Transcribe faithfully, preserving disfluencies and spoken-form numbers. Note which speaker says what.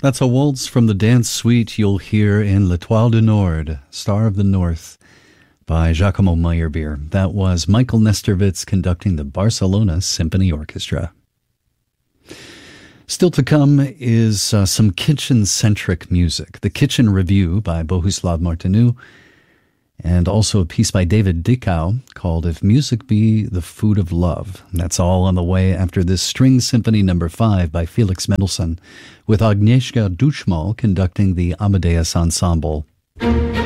Speaker 1: That's a waltz from the dance suite you'll hear in L'Étoile du Nord, Star of the North, by Giacomo Meyerbeer. That was Michael Nestervitz conducting the Barcelona Symphony Orchestra. Still to come is uh, some kitchen-centric music. The Kitchen Review by Bohuslav Martinu, and also a piece by David Dickau called If Music Be the Food of Love. And that's all on the way after this String Symphony number five by Felix Mendelssohn, with Agnieszka Duchmal conducting the Amadeus Ensemble.